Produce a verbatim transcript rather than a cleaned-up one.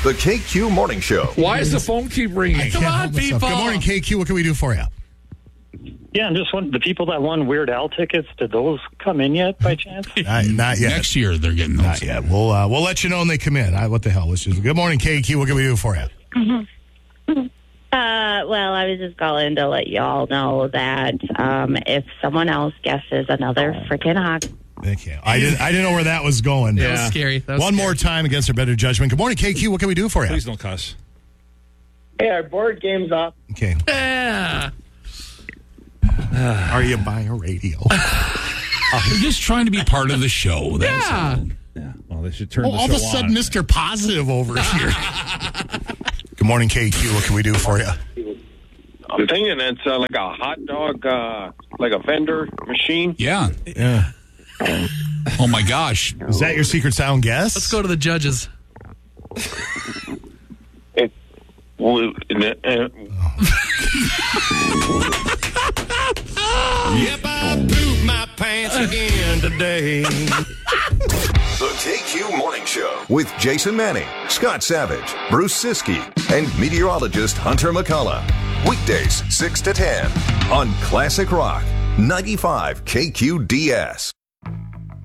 The K Q Morning Show. Why does the phone keep ringing? Come on, people. Good morning, K Q. What can we do for you? Yeah, I'm just wondering, the people that won Weird Al tickets, did those come in yet by chance? Not, not yet. Next year they're getting those. Not yet. We'll uh, we'll let you know when they come in. I, what the hell? This is good morning, K Q. What can we do for you? Uh, well, I was just calling to let y'all know that um, if someone else guesses another freaking hawk. Thank you. I didn't I didn't know where that was going. That was scary. That was One scary. more time against our better judgment. Good morning, K Q. What can we do for you? Please don't cuss. Hey, our board game's up. Okay. Yeah. Are you buying a radio? They're just trying to be part of the show. That's Yeah. all. Yeah. Well, they should turn Oh, the all show of a sudden, on. Mister Positive over here. Good morning, K Q. What can we do for you? I'm thinking it's uh, like a hot dog, uh, like a vendor machine. Yeah. Yeah. Oh, my gosh. Is that your secret sound guess? Let's go to the judges. It, well, uh, Yep, I pooped my pants again today. The K Q Morning Show with Jason Manning, Scott Savage, Bruce Siskey, and meteorologist Hunter McCullough. Weekdays six to ten on Classic Rock ninety-five K Q D S.